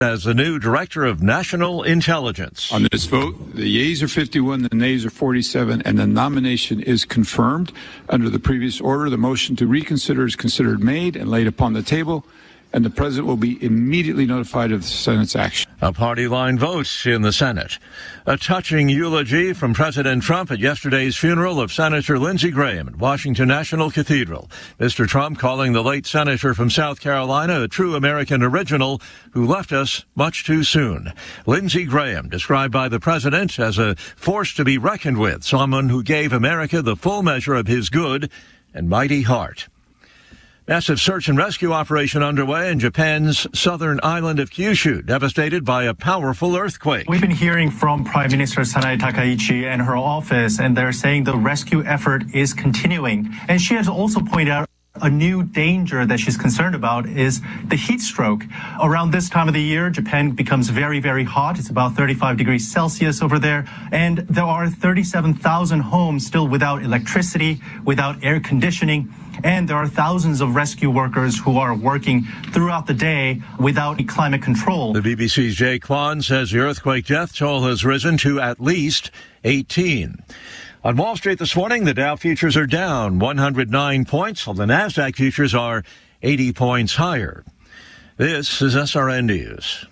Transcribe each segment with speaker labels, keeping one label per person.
Speaker 1: as the new Director of National Intelligence.
Speaker 2: On this vote, the yeas are 51, the nays are 47, and the nomination is confirmed. Under the previous order, the motion to reconsider is considered made and laid upon the table, and the President will be immediately notified of the Senate's action.
Speaker 1: A party line vote in the Senate. A touching eulogy from President Trump at yesterday's funeral of Senator Lindsey Graham at Washington National Cathedral. Mr. Trump calling the late senator from South Carolina a true American original who left us much too soon. Lindsey Graham, described by the President as a force to be reckoned with, someone who gave America the full measure of his good and mighty heart. Massive search and rescue operation underway in Japan's southern island of Kyushu, devastated by a powerful earthquake.
Speaker 3: We've been hearing from Prime Minister Sanae Takaichi and her office, and they're saying the rescue effort is continuing. And she has also pointed out a new danger that she's concerned about is the heat stroke. Around this time of the year, Japan becomes very, very hot. It's about 35 degrees Celsius over there. And there are 37,000 homes still without electricity, without air conditioning. And there are thousands of rescue workers who are working throughout the day without climate control.
Speaker 1: The BBC's Jay Kwan says the earthquake death toll has risen to at least 18. On Wall Street this morning, the Dow futures are down 109 points, while the NASDAQ futures are 80 points higher. This is SRN News.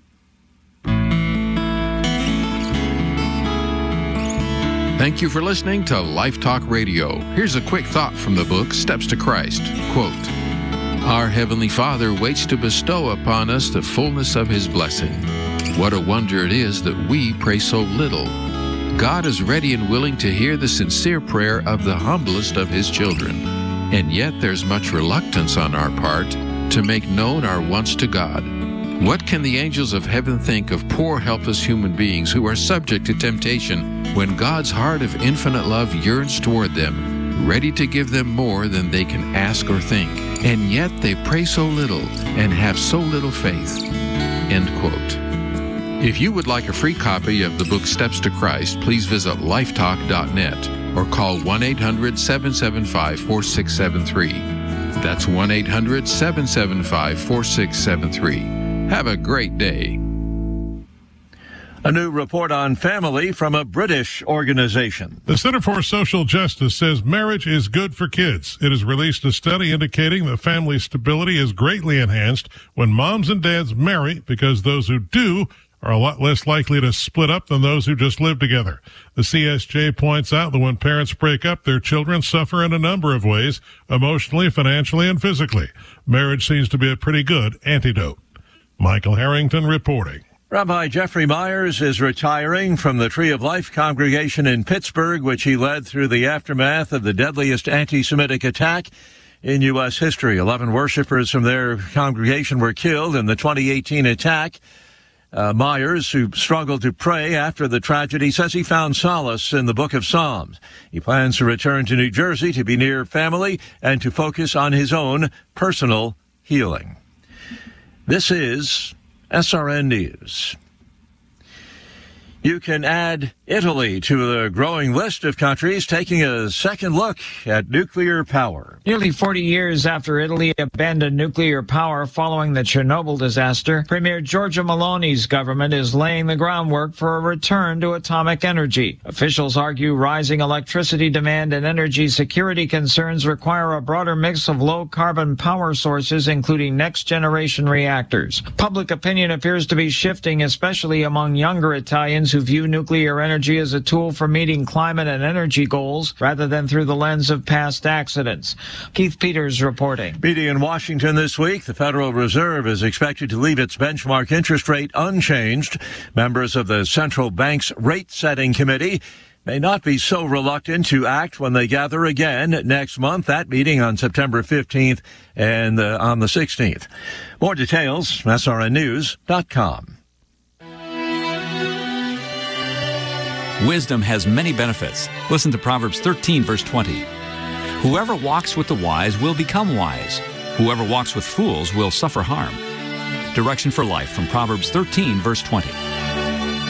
Speaker 4: Thank you for listening to Life Talk Radio. Here's a quick thought from the book, Steps to Christ. Quote, "Our Heavenly Father waits to bestow upon us the fullness of His blessing. What a wonder it is that we pray so little. God is ready and willing to hear the sincere prayer of the humblest of His children. And yet there's much reluctance on our part to make known our wants to God. What can the angels of heaven think of poor, helpless human beings who are subject to temptation when God's heart of infinite love yearns toward them, ready to give them more than they can ask or think, and yet they pray so little and have so little faith?" End quote. If you would like a free copy of the book Steps to Christ, please visit lifetalk.net or call 1-800-775-4673. That's 1-800-775-4673. Have a great day.
Speaker 1: A new report on family from a British organization.
Speaker 5: The Center for Social Justice says marriage is good for kids. It has released a study indicating that family stability is greatly enhanced when moms and dads marry, because those who do are a lot less likely to split up than those who just live together. The CSJ points out that when parents break up, their children suffer in a number of ways, emotionally, financially, and physically. Marriage seems to be a pretty good antidote. Michael Harrington reporting.
Speaker 1: Rabbi Jeffrey Myers is retiring from the Tree of Life congregation in Pittsburgh, which he led through the aftermath of the deadliest anti-Semitic attack in U.S. history. 11 worshipers from their congregation were killed in the 2018 attack. Myers, who struggled to pray after the tragedy, says he found solace in the book of Psalms. He plans to return to New Jersey to be near family and to focus on his own personal healing. This is SRN News. You can add Italy to the growing list of countries taking a second look at nuclear power.
Speaker 6: Nearly 40 years after Italy abandoned nuclear power following the Chernobyl disaster, Premier Giorgia Meloni's government is laying the groundwork for a return to atomic energy. Officials argue rising electricity demand and energy security concerns require a broader mix of low-carbon power sources, including next-generation reactors. Public opinion appears to be shifting, especially among younger Italians who view nuclear energy as a tool for meeting climate and energy goals rather than through the lens of past accidents. Keith Peters reporting.
Speaker 1: Meeting in Washington this week, the Federal Reserve is expected to leave its benchmark interest rate unchanged. Members of the central bank's rate-setting committee may not be so reluctant to act when they gather again next month. That meeting on September 15th and on the 16th. More details, srnnews.com.
Speaker 7: Wisdom has many benefits. Listen to Proverbs 13, verse 20. Whoever walks with the wise will become wise. Whoever walks with fools will suffer harm. Direction for life from Proverbs 13, verse 20.